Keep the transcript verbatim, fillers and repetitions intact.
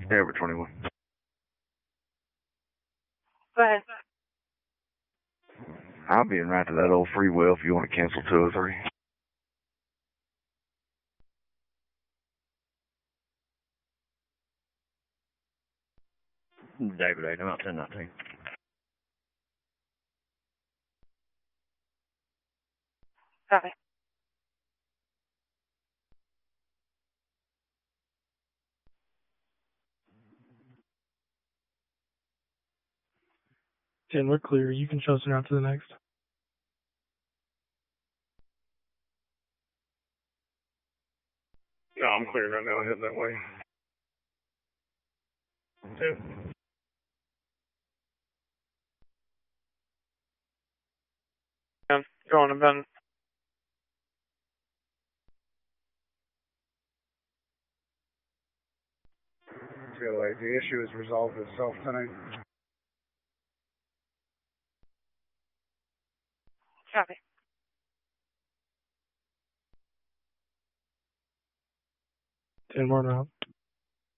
Airport twenty-one. Go ahead. I'll be in right to that old free will if you want to cancel two or three. David eight, I'm out ten nineteen. Copy. ten, we're clear. You can transfer out to the next. No, I'm clear right now. Head that way. Two. I'm going to Ben. Feel like the issue has resolved itself tonight. Copy. ten more round.